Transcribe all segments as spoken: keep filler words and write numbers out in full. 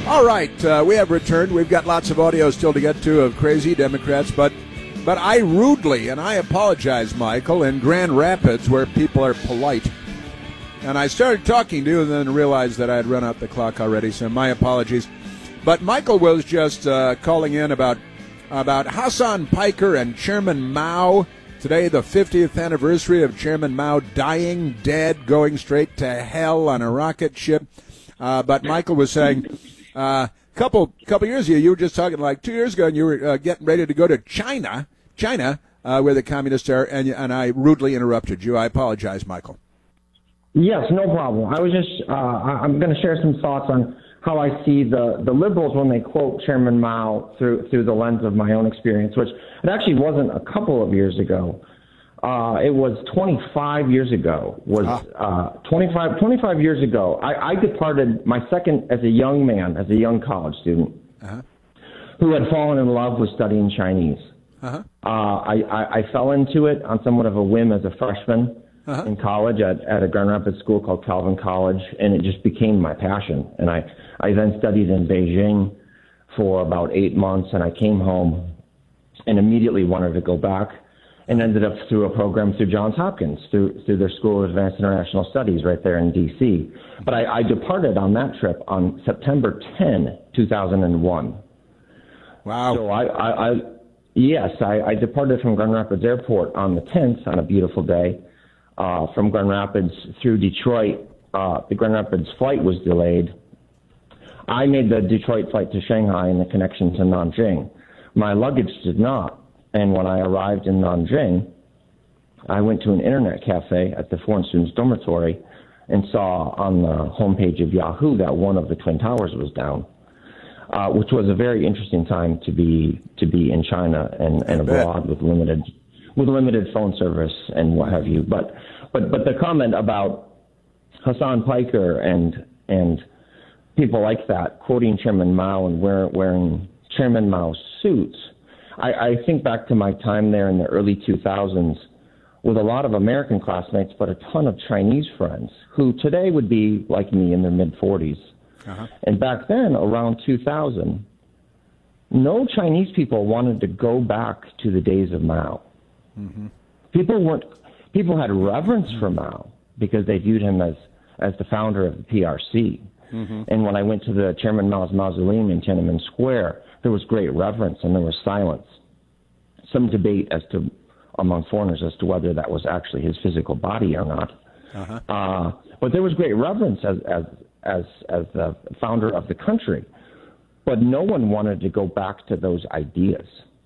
All right, uh, we have returned. We've got lots of audio still to get to of crazy Democrats, but but I rudely, and I apologize, Michael, in Grand Rapids, where people are polite, and I started talking to you and then realized that I had run out the clock already, so my apologies. But Michael was just uh, calling in about about Hassan Piker and Chairman Mao. Today, the fiftieth anniversary of Chairman Mao dying, dead, going straight to hell on a rocket ship. Uh, but Michael was saying, a uh, couple couple years ago, you were just talking like two years ago, and you were uh, getting ready to go to China, China, uh, where the communists are, and, and I rudely interrupted you. I apologize, Michael. Yes, no problem. I was just, uh, I'm going to share some thoughts on how I see the, the liberals when they quote Chairman Mao through through the lens of my own experience, which it actually wasn't a couple of years ago. Uh, it was twenty-five years ago. Was uh, twenty-five, twenty-five years ago. I, I departed my second as a young man, as a young college student, uh-huh. who had fallen in love with studying Chinese. Uh-huh. Uh, I, I, I fell into it on somewhat of a whim as a freshman uh-huh. in college at, at a Grand Rapids school called Calvin College, and it just became my passion. And I, I then studied in Beijing for about eight months, and I came home and immediately wanted to go back. And ended up through a program through Johns Hopkins, through through their School of Advanced International Studies right there in D C. But I, I departed on that trip on September tenth, two thousand one. Wow. So I, I, I yes, I, I departed from Grand Rapids Airport on the tenth on a beautiful day. Uh, from Grand Rapids through Detroit, uh, the Grand Rapids flight was delayed. I made the Detroit flight to Shanghai and the connection to Nanjing. My luggage did not. And when I arrived in Nanjing, I went to an internet cafe at the Foreign Students Dormitory and saw on the homepage of Yahoo that one of the Twin Towers was down, uh, which was a very interesting time to be to be in China and, and abroad with limited with limited phone service and what have you. But but but the comment about Hassan Piker and and people like that quoting Chairman Mao and wear, wearing Chairman Mao's suits. I, I think back to my time there in the early two thousands with a lot of American classmates, but a ton of Chinese friends who today would be like me in their mid-forties. Uh-huh. And back then, around two thousand, no Chinese people wanted to go back to the days of Mao. Mm-hmm. People weren't. People had reverence for Mao because they viewed him as, as the founder of the P R C. Mm-hmm. And when I went to the Chairman Mao's mausoleum in Tiananmen Square, there was great reverence and there was silence. Some debate as to among foreigners as to whether that was actually his physical body or not. Uh-huh. Uh, but there was great reverence as as as as the founder of the country. But no one wanted to go back to those ideas.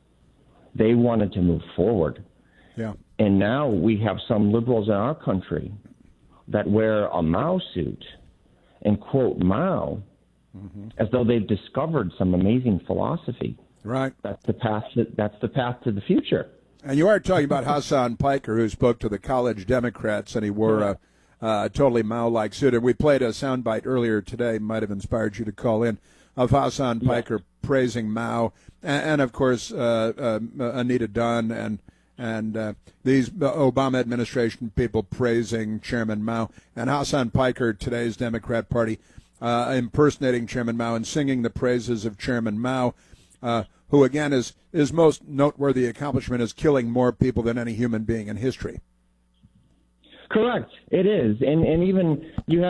They wanted to move forward. Yeah. And now we have some liberals in our country that wear a Mao suit and quote Mao mm-hmm. as though they've discovered some amazing philosophy. Right. That's the path. To, that's the path to the future. And you are talking about Hassan Piker, who spoke to the college Democrats, and he wore yeah. a, a totally Mao-like suit. And we played a soundbite earlier today, might have inspired you to call in, of Hassan Piker yeah. praising Mao, and, and of course uh, uh, Anita Dunn and and uh, these Obama administration people praising Chairman Mao, and Hassan Piker, today's Democrat Party, uh, impersonating Chairman Mao and singing the praises of Chairman Mao, uh, who again is his most noteworthy accomplishment is killing more people than any human being in history. Correct, it is, and and even you have.